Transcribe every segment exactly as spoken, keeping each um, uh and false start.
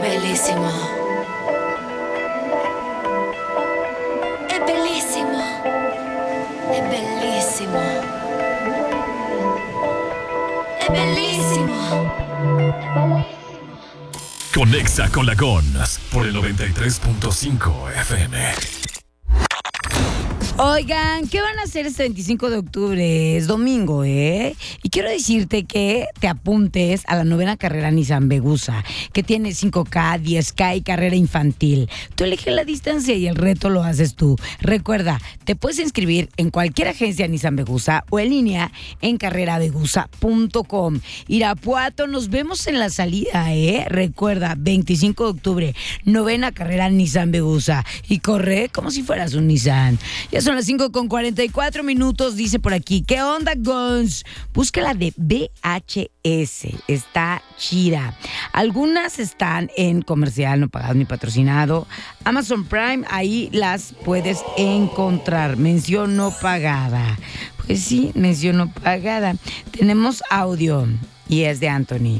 bellissimo. È bellissimo. È bellissimo. È bellissimo. Conexa con la Gons por el noventa y tres punto cinco F M. Oigan, ¿qué van a hacer este veinticinco de octubre? Es domingo, ¿eh? Y quiero decirte que te apuntes a la novena carrera Nissan Vegusa, que tiene cinco K, diez K y carrera infantil. Tú eliges la distancia y el reto lo haces tú. Recuerda, te puedes inscribir en cualquier agencia Nissan Vegusa o en línea en carrera vegusa punto com. Irapuato, nos vemos en la salida, ¿eh? Recuerda, veinticinco de octubre, novena carrera Nissan Vegusa. Y corre como si fueras un Nissan. Ya son las cinco con cuarenta y cuatro minutos, dice por aquí. ¿Qué onda, Gons? Búscala de V H S, está chida. Algunas están en comercial, no pagado ni patrocinado. Amazon Prime, ahí las puedes encontrar. Mención no pagada. Pues sí, mención no pagada. Tenemos audio y es de Anthony.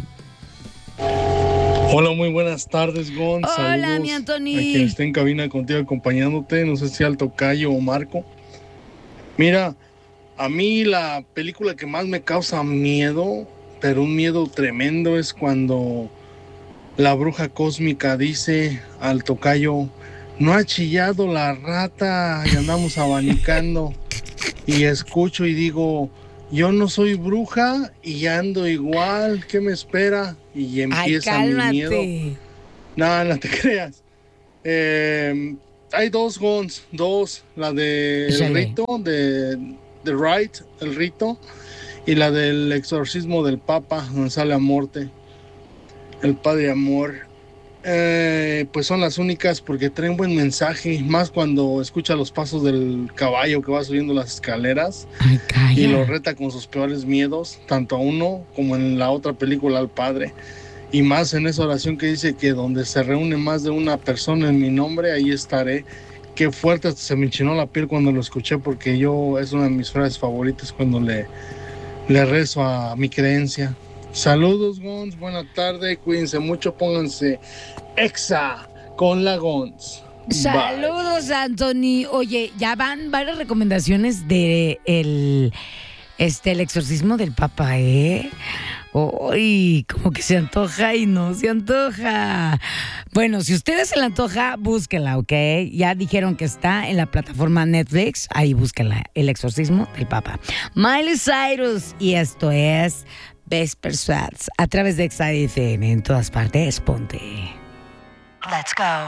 Hola, muy buenas tardes, Gon. Hola, saludos mi Anthony. a quien esté en cabina contigo acompañándote, no sé si al tocayo o Marco. Mira, a mí la película que más me causa miedo, pero un miedo tremendo, es cuando la bruja cósmica dice al tocayo: no ha chillado la rata, y andamos abanicando. Y escucho y digo: yo no soy bruja y ando igual, ¿qué me espera? Y empieza Ay, mi cálmate. miedo. No, no te creas. Eh, hay dos Gons, dos. La del Échale. rito, de The Rite, el rito, y la del exorcismo del Papa, donde sale a muerte, el Padre Amor. Eh, pues son las únicas porque traen buen mensaje, más cuando escucha los pasos del caballo que va subiendo las escaleras. Ay, calla. Y lo reta con sus peores miedos, tanto a uno como en la otra película al Padre. Y más en esa oración que dice que donde se reúne más de una persona en mi nombre, ahí estaré. Qué fuerte, hasta se me enchinó la piel cuando lo escuché, porque yo es una de mis frases favoritas cuando le, le rezo a mi creencia. Saludos, Gons, buena tarde, cuídense mucho, pónganse Exa con la Gons. Bye. Saludos, Anthony. Oye, ya van varias recomendaciones de el, este, el exorcismo del Papa, ¿eh? Uy, como que se antoja y no se antoja. Bueno, si a ustedes se la antoja, búsquenla, ¿ok? Ya dijeron que está en la plataforma Netflix. Ahí búsquenla, El exorcismo del Papa. Miley Cyrus, y esto es Best Persuades a través de X A F M. En todas partes, ponte. Let's go.